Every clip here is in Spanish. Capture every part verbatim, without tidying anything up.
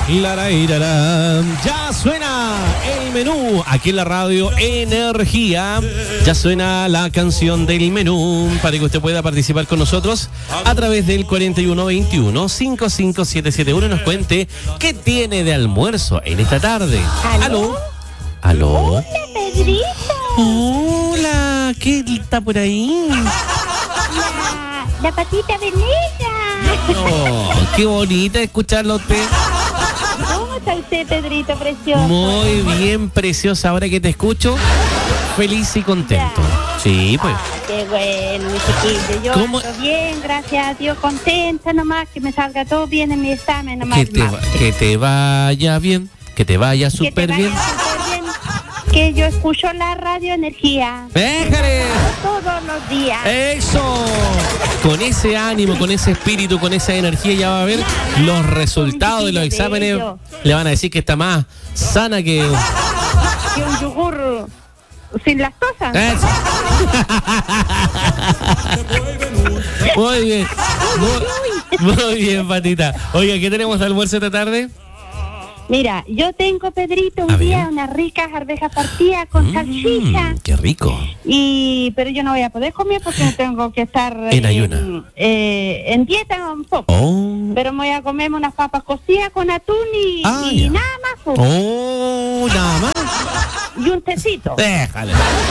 Lara, irara. Ya suena el menú aquí en la radio Energía. Ya suena la canción del menú para que usted pueda participar con nosotros a través del cuarenta y uno veintiuno, cincuenta y cinco setecientos setenta y uno y nos cuente qué tiene de almuerzo en esta tarde. ¿Aló? ¿Aló? Hola, Pedrito. Hola, ¿qué está por ahí? La, la patita Veneca. Oh, qué bonita escucharlo a usted. ¿Cómo está usted, Pedrito precioso? Muy bien, preciosa. Ahora que te escucho, feliz y contento. Sí, pues. Ah, qué bueno, mi chiquillo. Yo ¿Cómo? ando bien, gracias a Dios, contenta nomás, que me salga todo bien en mi examen nomás. Que te, va- que te vaya bien, que te vaya Que te súper vaya bien. súper bien. Que yo escucho la radio Energía ¡Déjale! todos los días. ¡Eso! Con ese ánimo, con ese espíritu, con esa energía ya va a ver los resultados de los exámenes. Le van a decir que está más sana que... Que un yogur sin lactosa. Eso. Muy bien. Muy, muy bien, Patita. Oiga, ¿qué tenemos de almuerzo esta tarde? Mira, yo tengo, Pedrito, un A día ver. unas ricas arvejas partidas con salchicha. Mm, ¡Qué rico! Y pero yo no voy a poder comer porque tengo que estar En ayuna. eh, en dieta un poco. Oh, Pero me voy a comerme unas papas cocidas con atún y, Ah, y ya. nada más. pues. oh, nada más. Y un tecito. Déjale.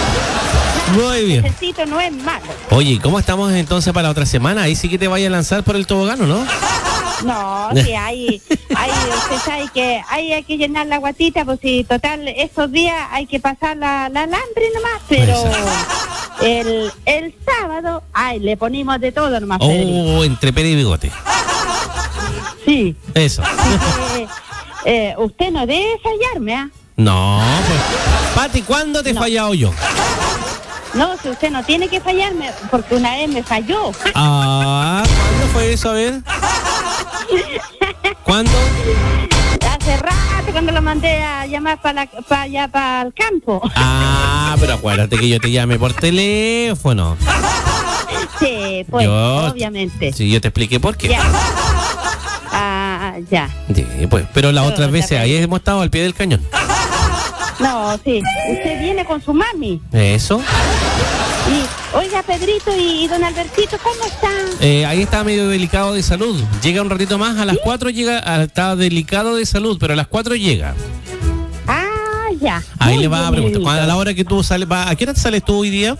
Muy El bien. tecito no es malo. Oye, ¿cómo estamos entonces para la otra semana? Ahí sí que te vaya a lanzar por el tobogán, ¿o no? No, sí, hay, hay, usted sabe que hay, hay que llenar la guatita, pues sí, total, esos días hay que pasar la, la alambre nomás, pero el, el sábado, ay, le ponemos de todo nomás, Pedrito. Oh, entre pera y bigote. Sí, Eso. así que, eh, usted no debe fallarme, ¿ah? No, pues. Pati, ¿cuándo te he No. fallado yo? No, si usted no tiene que fallarme, porque una vez me falló. Ah, ¿cuándo fue eso? A ver. ¿Cuándo? Hace rato cuando lo mandé a llamar para para allá, para el campo. Ah, pero acuérdate que yo te llame por teléfono. Sí, pues, Yo- obviamente. Sí, yo te expliqué por qué. Ya. Ah, ya. Sí, pues, pero las Pero otras ya veces ahí hemos estado al pie del cañón. No, sí. Usted viene con su mami. Eso. Y, oiga, Pedrito y, y don Albertito, ¿cómo están? Eh, ahí está medio delicado de salud. Llega un ratito más, a las cuatro llega, ah, está delicado de salud, pero a las cuatro llega. Ah, ya. Ahí Muy le va a bien, preguntar, Pedrito. a la hora que tú sales, va- ¿a qué hora sales tú hoy día?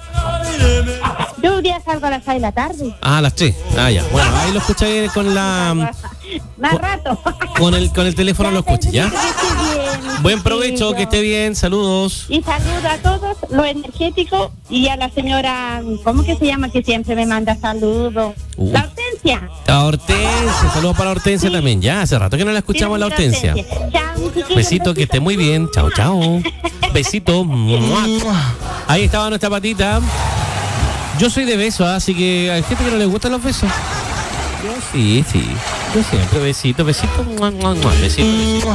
Yo hoy día salgo a las seis de la tarde. Ah, a las tres. Ah, ya. Bueno, ahí lo escucha ahí con la... Más con- rato. Con el, con el teléfono lo escucha, ¿ya? Pedrito, que esté bien, Buen provecho, que esté bien, saludos. Y saludo a todos los energéticos y a la señora, ¿cómo que se llama? Que siempre me manda saludos. Uh. La Hortensia. A Hortensia, saludos para Hortensia también, ya, hace rato que no la escuchamos a la Hortensia. Chao, mi chiquillo, Besito, que esté muy bien, chao, chao. Besito. Mua. Ahí estaba nuestra Patita. Yo soy de besos, así que hay gente que no le gustan los besos. Yo sí, sí. Yo siempre besito, besito, mua, mua, mua, besito. besito.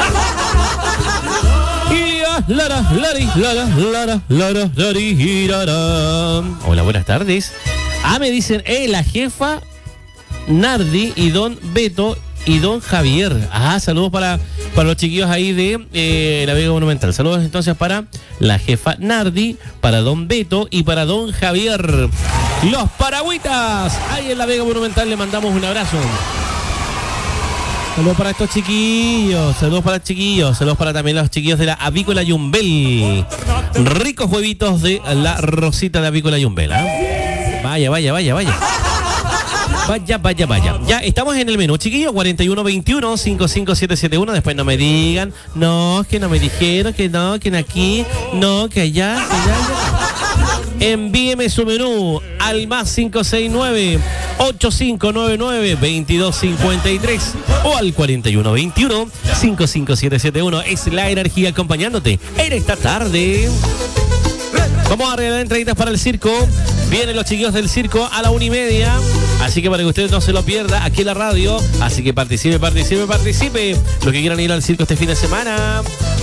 Y ah, Lara, Lari, Lara, Lara, Lara, Lari, irara. Hola, buenas tardes. Ah, me dicen, eh, la jefa Nardi y don Beto y don Javier. Ah, saludos para, para los chiquillos ahí de eh, la Vega Monumental. Saludos entonces para la jefa Nardi, para don Beto y para don Javier. Los Paragüitas, ahí en la Vega Monumental le mandamos un abrazo. Saludos para estos chiquillos, saludos para los chiquillos, saludos para también los chiquillos de la Avícola Yumbel. Ricos huevitos de la Rosita de Avícola Yumbel. ¿eh? Vaya, vaya, vaya, vaya. Vaya, vaya, vaya. Ya estamos en el menú, chiquillos. cuarenta y uno veintiuno, cincuenta y cinco setecientos setenta y uno. Después no me digan, no, que no me dijeron, que no, que aquí, no, que allá, que allá. Envíeme su menú al más cinco seis nueve, ocho cinco nueve nueve, veintidós cincuenta y tres o al cuarenta y uno veintiuno, cincuenta y cinco setecientos setenta y uno. Es la energía acompañándote en esta tarde. Vamos a regalar entraditas para el circo. Vienen los chiquillos del circo a la una y media. Así que para que usted no se lo pierda aquí en la radio. Así que participe, participe, participe. Los que quieran ir al circo este fin de semana.